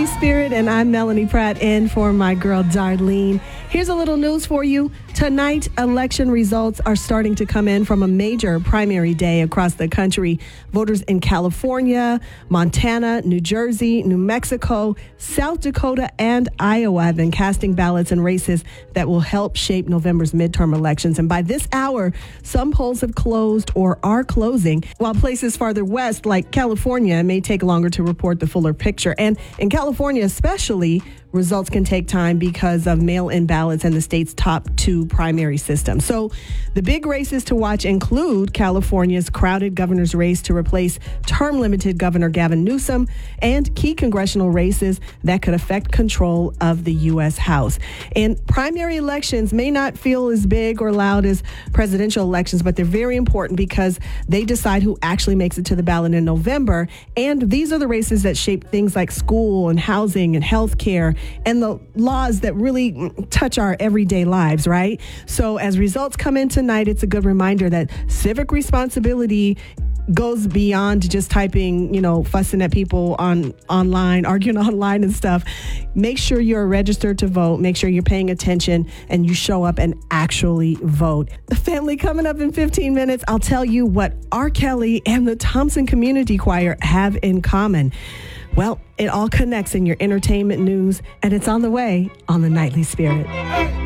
Spirit, and I'm Melanie Pratt in for my girl Darlene. Here's a little news for you. Tonight, election results are starting to come in from a major primary day across the country. Voters in California, Montana, New Jersey, New Mexico, South Dakota, and Iowa have been casting ballots in races that will help shape November's midterm elections. And by this hour, some polls have closed or are closing, while places farther west, like California, may take longer to report the fuller picture. And in California especially, results can take time because of mail-in ballots and the state's top two primary systems. So the big races to watch include California's crowded governor's race to replace term-limited Governor Gavin Newsom and key congressional races that could affect control of the U.S. House. And primary elections may not feel as big or loud as presidential elections, but they're very important because they decide who actually makes it to the ballot in November. And these are the races that shape things like school and housing and health care and the laws that really touch our everyday lives, right? So as results come in tonight, it's a good reminder that civic responsibility goes beyond just typing, fussing at people online, arguing online and stuff. Make sure you're registered to vote. Make sure you're paying attention and you show up and actually vote. The family, coming up in 15 minutes, I'll tell you what R. Kelly and the Thompson Community Choir have in common. Well, it all connects in your entertainment news, and it's on the way on the Nightly Spirit.